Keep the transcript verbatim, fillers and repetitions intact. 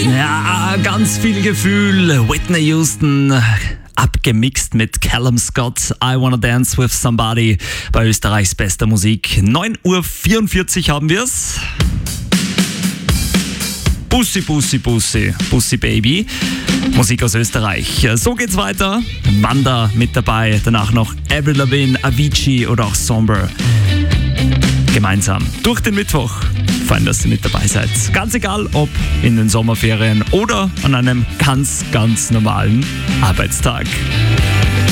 Ja, ganz viel Gefühl. Whitney Houston, abgemixt mit Callum Scott. I Wanna Dance With Somebody bei Österreichs bester Musik. neun Uhr vierundvierzig haben wir's. Bussi, Bussi, Bussi, Bussi Baby. Musik aus Österreich. So geht's weiter. Wanda mit dabei. Danach noch Avril Lavigne, Avicii oder auch Somber. Gemeinsam durch den Mittwoch. Fein, dass ihr mit dabei seid. Ganz egal, ob in den Sommerferien oder an einem ganz, ganz normalen Arbeitstag.